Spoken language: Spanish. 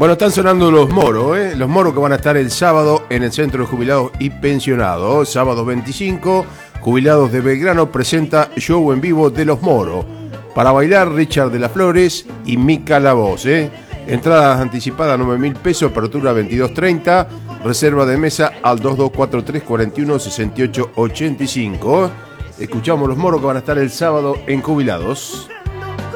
Bueno, están sonando los moros, los moros que van a estar el sábado en el Centro de Jubilados y Pensionados. Sábado 25, Jubilados de Belgrano presenta show en vivo de los moros. Para bailar, Richard de las Flores y Mica la Voz. Entradas anticipadas 9.000 pesos, apertura 22:30, reserva de mesa al 2243 41 68 85. Escuchamos los moros que van a estar el sábado en Jubilados.